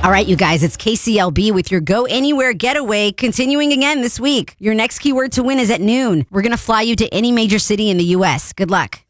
All right, you guys, it's KCLB with your Go Anywhere Getaway continuing again this week. Your next keyword to win is at noon. We're going to fly you to any major city in the U.S. Good luck.